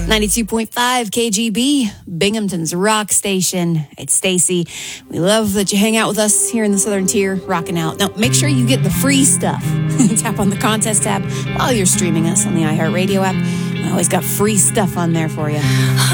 92.5 KGB, Binghamton's rock station. It's Stacy. We love that you hang out with us here in the Southern Tier, rocking out. Now, make sure you get the free stuff. Tap on the contest tab while you're streaming us on the iHeartRadio app. I always got free stuff on there for you.